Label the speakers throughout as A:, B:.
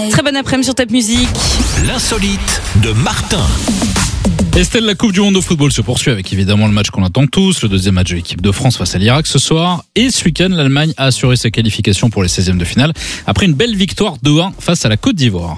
A: Très bon après-midi sur Top Music.
B: L'insolite de Martin.
C: Estelle, la Coupe du Monde de football se poursuit avec évidemment le match qu'on attend tous, le deuxième match de l'équipe de France face à l'Irak ce soir. Et ce week-end, l'Allemagne a assuré sa qualification pour les 16e de finale après une belle victoire 2-1 face à la Côte d'Ivoire.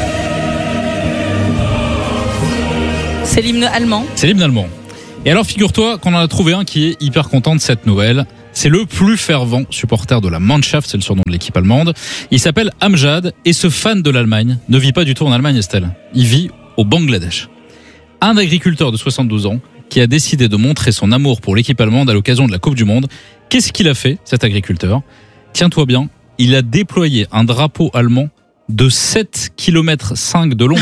A: C'est l'hymne allemand.
C: C'est l'hymne allemand. Et alors figure-toi qu'on en a trouvé un qui est hyper content de cette nouvelle. C'est le plus fervent supporter de la Mannschaft, c'est le surnom de l'équipe allemande. Il s'appelle Amjad et ce fan de l'Allemagne ne vit pas du tout en Allemagne, Estelle. Il vit au Bangladesh. Un agriculteur de 72 ans qui a décidé de montrer son amour pour l'équipe allemande à l'occasion de la Coupe du Monde. Qu'est-ce qu'il a fait, cet agriculteur ? Tiens-toi bien, il a déployé un drapeau allemand de 7,5 km de long.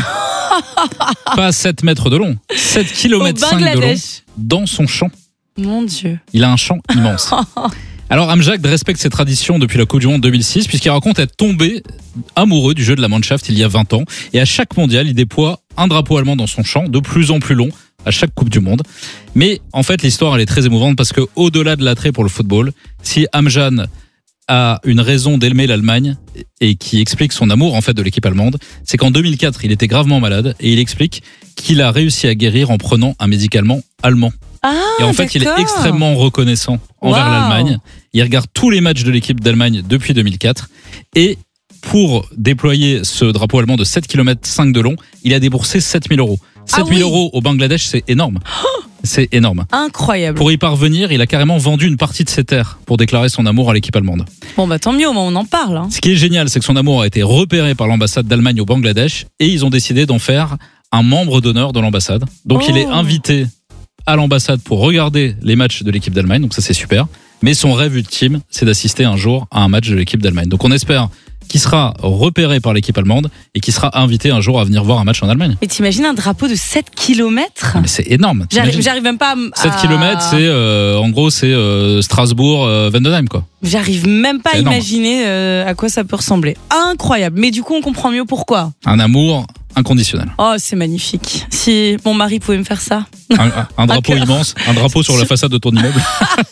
C: Pas 7 mètres de long, 7,5 km de long dans son champ.
A: Mon Dieu.
C: Il a un champ immense. Alors Amjad respecte ses traditions depuis la Coupe du Monde 2006 puisqu'il raconte être tombé amoureux du jeu de la Mannschaft il y a 20 ans. Et à chaque mondial, il déploie un drapeau allemand dans son champ, de plus en plus long, à chaque Coupe du Monde. Mais en fait, l'histoire, elle est très émouvante parce que au-delà de l'attrait pour le football, si Amjad a une raison d'aimer l'Allemagne et qui explique son amour en fait de l'équipe allemande, c'est qu'en 2004, il était gravement malade et il explique qu'il a réussi à guérir en prenant un médicament allemand.
A: Ah,
C: et en fait, il est extrêmement reconnaissant envers l'Allemagne. Il regarde tous les matchs de l'équipe d'Allemagne depuis 2004 et pour déployer ce drapeau allemand de 7,5 km de long, il a déboursé 7 000 euros. 7 000 euros au Bangladesh, c'est énorme. C'est énorme.
A: Incroyable.
C: Pour y parvenir, il a carrément vendu une partie de ses terres pour déclarer son amour à l'équipe allemande.
A: Bon bah tant mieux, au moins on en parle. Hein.
C: Ce qui est génial, c'est que son amour a été repéré par l'ambassade d'Allemagne au Bangladesh et ils ont décidé d'en faire un membre d'honneur de l'ambassade. Donc il est invité à l'ambassade pour regarder les matchs de l'équipe d'Allemagne, donc ça c'est super. Mais son rêve ultime, c'est d'assister un jour à un match de l'équipe d'Allemagne. Donc on espère qu'il sera repéré par l'équipe allemande et qu'il sera invité un jour à venir voir un match en Allemagne.
A: Mais t'imagines un drapeau de 7 km ?
C: Mais c'est énorme.
A: J'arrive même pas à...
C: 7 km, c'est en gros c'est Strasbourg, Vendenheim quoi.
A: J'arrive même pas à imaginer à quoi ça peut ressembler. Incroyable. Mais du coup, on comprend mieux pourquoi.
C: Un amour inconditionnel.
A: Oh, c'est magnifique. Si mon mari pouvait me faire ça.
C: Un drapeau immense, un drapeau sur la façade de ton immeuble.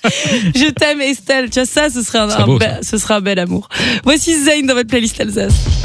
A: Je t'aime Estelle, tu vois ça, ce serait un bel amour. Voici Zayn dans votre playlist Alsace.